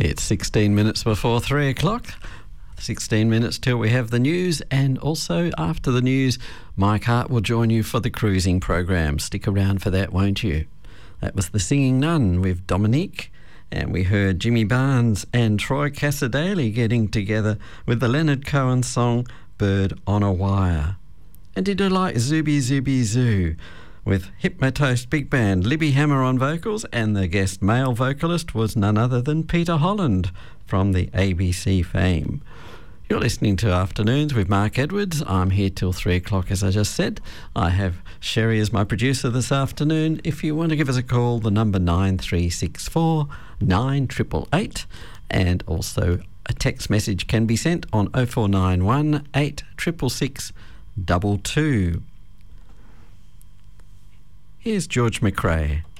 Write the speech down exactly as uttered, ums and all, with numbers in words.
It's sixteen minutes before three o'clock. sixteen minutes till we have the news, and also after the news, Mike Hart will join you for the cruising program. Stick around for that, won't you? That was The Singing Nun with Dominique, and we heard Jimmy Barnes and Troy Cassar-Daley getting together with the Leonard Cohen song Bird on a Wire. And did you like Zooby Zooby Zoo with Hypnotoast Big Band, Libby Hammer on vocals, and the guest male vocalist was none other than Peter Holland from the A B C fame. You're listening to Afternoons with Mark Edwards. I'm here till three o'clock, as I just said. I have Sherry as my producer this afternoon. If you want to give us a call, the number nine three six four nine eight eight eight, and also a text message can be sent on oh four nine one eight six six six two two. Here's George McRae.